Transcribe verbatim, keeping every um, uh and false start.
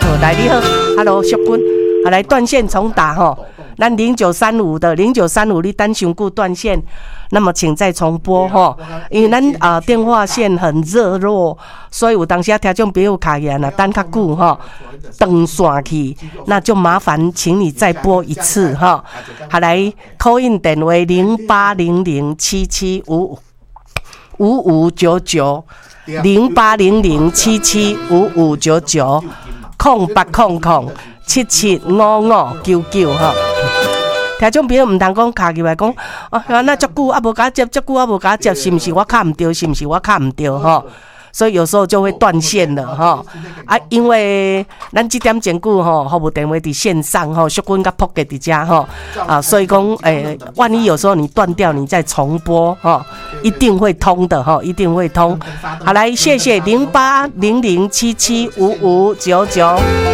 好，来你好 ，Hello， 淑君，好来断线重打哈。咱零九三五的零九三五，你等上久断线，那么请再重拨哈，因为咱啊、呃、电话线很热络，所以有当时听众朋友卡言啦，等较久哈，断线去，那就麻烦请你再拨一次哈。好来 ，call in 电话零八零零七七五五五九九零八零零七七五五九九空八空空七七五五九九哈。听众朋友唔通讲卡入来讲，啊，那足久啊无甲接，足久啊无甲接，是毋是我卡唔对？是毋是我卡唔对？吼，所以有时候就会断线了哈。啊，因为咱这点前久吼，服务电话伫线上吼，淑君甲扑给伫遮吼，啊，所以讲诶、欸，万一有时候你断掉，你再重拨哈，一定会通的哈，一定会通。好，来谢谢零八零零七七五五九九。